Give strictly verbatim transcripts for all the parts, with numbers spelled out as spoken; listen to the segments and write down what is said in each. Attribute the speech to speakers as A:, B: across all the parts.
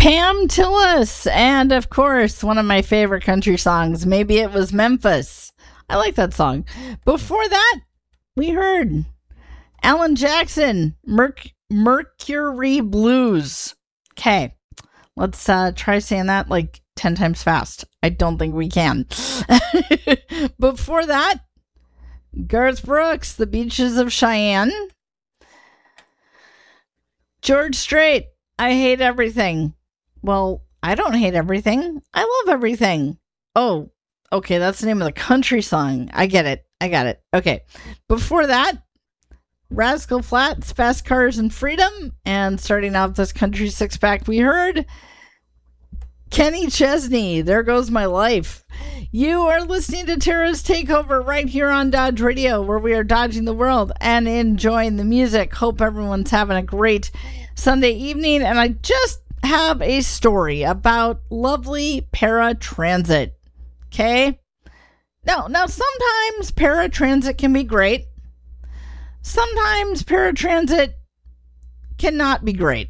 A: Pam Tillis, and of course, one of my favorite country songs, Maybe It Was Memphis. I like that song. Before that, we heard Alan Jackson, Merc- Mercury Blues. Okay, let's uh, try saying that like ten times fast. I don't think we can. Before that, Garth Brooks, The Beaches of Cheyenne. George Strait, I Hate Everything. Well, I don't hate everything. I love everything. Oh, okay, that's the name of the country song. I get it. I got it. Okay. Before that, Rascal Flatts, Fast Cars and Freedom. And starting off this country six-pack, we heard Kenny Chesney, There Goes My Life. You are listening to Tara's Takeover right here on Dodge Radio, where we are dodging the world and enjoying the music. Hope everyone's having a great Sunday evening. And I just have a story about lovely paratransit. Okay? Now, now sometimes paratransit can be great. Sometimes paratransit cannot be great.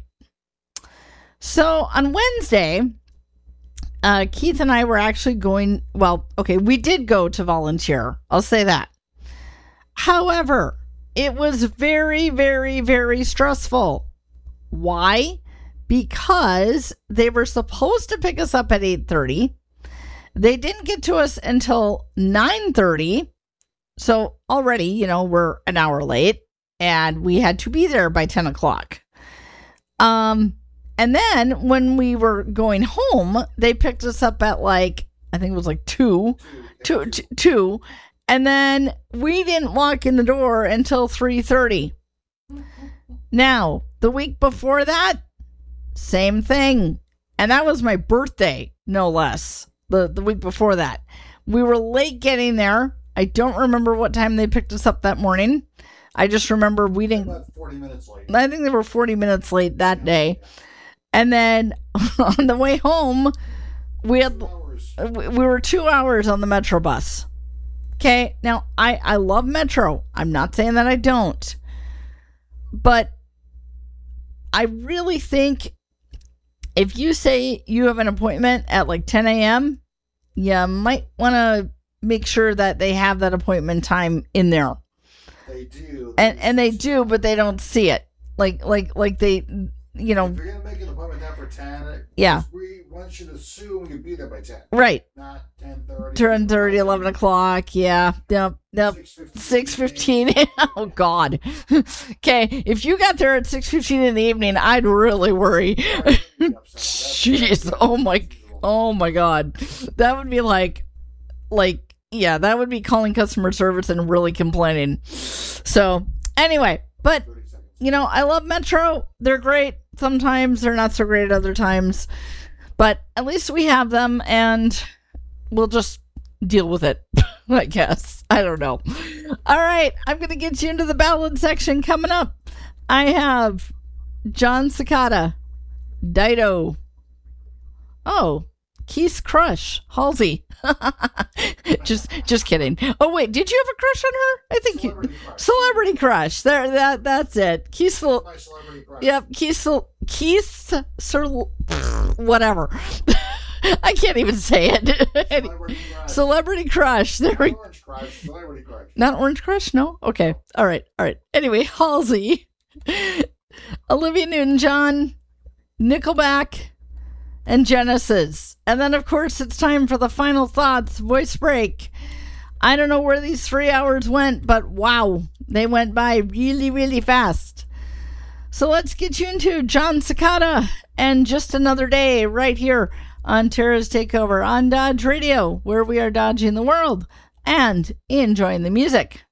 A: So on Wednesday, uh, Keith and I were actually going, well, okay, we did go to volunteer. I'll say that. However, it was very, very, very stressful. Why? Because they were supposed to pick us up at eight thirty. They didn't get to us until nine thirty. So already, you know, we're an hour late and we had to be there by ten o'clock. Um, and then when we were going home, they picked us up at like, I think it was like two, two, two, two. And then we didn't walk in the door until three thirty. Now, the week before that, same thing. And that was my birthday, no less. The, the week before that. We were late getting there. I don't remember what time they picked us up that morning. I just remember we didn't.
B: About forty minutes late.
A: I think they were forty minutes late that day. And then on the way home, we had we were two hours on the Metro bus. Okay, now I, I love Metro. I'm not saying that I don't. But I really think if you say you have an appointment at like ten a.m., you might want to make sure that they have that appointment time in there.
B: They do.
A: And and they do, but they don't see it. Like like like they, you know.
B: If you're going to make an appointment now for ten,
A: yeah.
B: we, one should assume you'll be there by ten.
A: Right.
B: Not ten thirty.
A: ten thirty, eleven o'clock, yeah. Yep, yep. six fifteen. Oh, God. Okay, if you got there at six fifteen in the evening, I'd really worry. Jeez, oh my, oh my God. That would be like, like, yeah, that would be calling customer service and really complaining. So, anyway, but, you know, I love Metro. They're great. Sometimes they're not so great at other times. But at least we have them, and we'll just deal with it, I guess. I don't know. All right, I'm going to get you into the ballad section coming up. I have John Cicada, Dido. Oh, Keith's crush, Halsey. just just kidding. Oh, wait, did you have a crush on her? I think
B: Celebrity
A: you...
B: crush.
A: Celebrity crush. There, that, that's it. Keith's...
B: My celebrity crush.
A: Yep, Keith... Keith... Sir... Whatever. I can't even say it.
B: Celebrity crush.
A: Celebrity crush. There we...
B: Orange crush. Celebrity crush.
A: Not Orange Crush? No? Okay. All right. All right. Anyway, Halsey, Olivia Newton-John, Nickelback, and Genesis. And then, of course, it's time for the final thoughts, voice break. I don't know where these three hours went, but wow, they went by really, really fast. So let's get you into John Cicada and Just Another Day right here on Tara's Takeover on Dodge Radio, where we are dodging the world and enjoying the music.